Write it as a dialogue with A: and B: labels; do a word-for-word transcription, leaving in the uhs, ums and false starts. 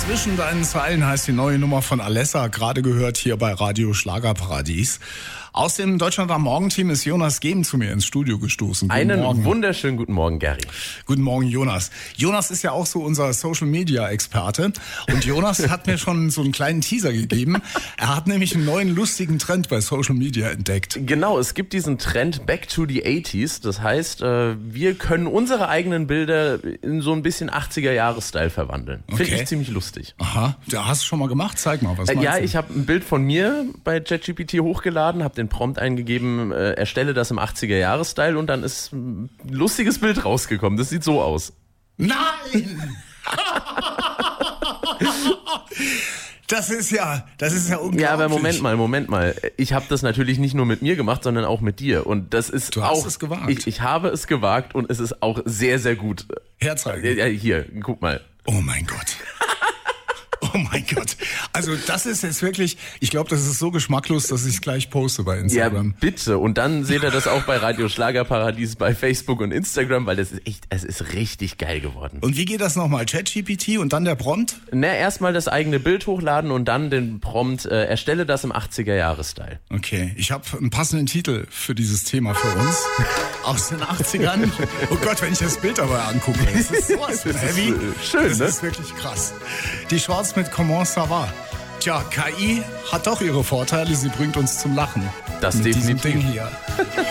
A: Zwischen deinen Zeilen heißt die neue Nummer von Alessa, gerade gehört hier bei Radio Schlagerparadies. Aus dem Deutschland am Morgen-Team ist Jonas Geben zu mir ins Studio gestoßen. Guten
B: Einen
A: Morgen.
B: wunderschönen guten Morgen, Gary.
A: Guten Morgen, Jonas. Jonas ist ja auch so unser Social-Media-Experte. Und Jonas hat mir schon so einen kleinen Teaser gegeben. Er hat nämlich einen neuen lustigen Trend bei Social Media entdeckt.
B: Genau, es gibt diesen Trend Back to the achtziger. Das heißt, wir können unsere eigenen Bilder in so ein bisschen achtziger-Jahres-Style verwandeln. Finde
A: Okay.
B: ich ziemlich lustig.
A: Aha, da hast du schon mal gemacht? Zeig mal, was meinst
B: Ja,
A: du?
B: ich habe ein Bild von mir bei ChatGPT hochgeladen, habe den Prompt eingegeben, äh, erstelle das im achtziger-Jahres-Style und dann ist ein lustiges Bild rausgekommen. Das sieht so aus.
A: Nein! Das ist ja, das ist ja unglaublich.
B: Ja, aber Moment mal, Moment mal. Ich habe das natürlich nicht nur mit mir gemacht, sondern auch mit dir. Und das ist
A: Du hast
B: auch,
A: es gewagt.
B: Ich, ich habe es gewagt und es ist auch sehr, sehr gut.
A: Herzeigen.
B: Ja, hier, guck mal.
A: Oh mein Gott. Oh mein Gott. Also das ist jetzt wirklich, ich glaube, das ist so geschmacklos, dass ich es gleich poste bei
B: Ja,
A: Instagram.
B: bitte. Und dann seht ihr das auch bei Radio Schlagerparadies, bei Facebook und Instagram, weil das ist echt, es ist richtig geil geworden.
A: Und wie geht das nochmal? ChatGPT und dann der Prompt?
B: Na, erstmal das eigene Bild hochladen und dann den Prompt, äh, erstelle das im achtziger-Jahres-Style.
A: Okay, ich habe einen passenden Titel für dieses Thema für uns. Aus den achtzigern. Oh Gott, wenn ich das Bild dabei angucke. Das ist sowas von heavy.
B: schön,
A: Das
B: ne?
A: ist wirklich krass. Die Shorts mit Comment ça va. Tja, K I hat doch ihre Vorteile. Sie bringt uns zum Lachen.
B: Das
A: mit
B: definitiv.
A: diesem Ding hier.